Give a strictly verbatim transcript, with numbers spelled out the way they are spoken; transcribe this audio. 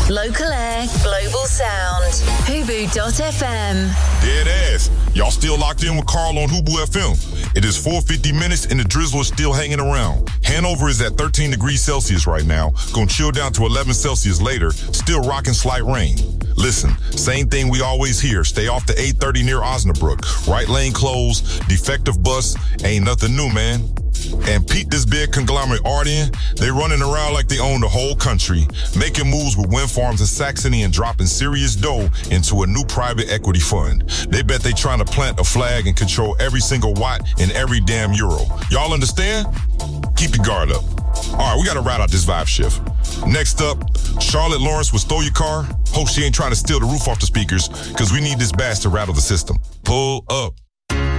Local air, global sound. Hubu dot F M. Dead ass. Y'all still locked in with Carl on Hubu F M. It is four fifty minutes and the drizzle is still hanging around. Hanover is at thirteen degrees Celsius right now. Gonna chill down to eleven Celsius later. Still rocking slight rain. Listen, same thing we always hear. Stay off the eight thirty near Osnabrück. Right lane closed. Defective bus. Ain't nothing new, man. And Pete, this big conglomerate Ardian, they running around like they own the whole country, making moves with wind farms in Saxony and dropping serious dough into a new private equity fund. They bet they trying to plant a flag and control every single watt in every damn euro. Y'all understand? Keep your guard up. All right, we got to ride out this vibe shift. Next up, Charlotte Lawrence with Stole Your Car. Hope she ain't trying to steal the roof off the speakers, because we need this bass to rattle the system. Pull up.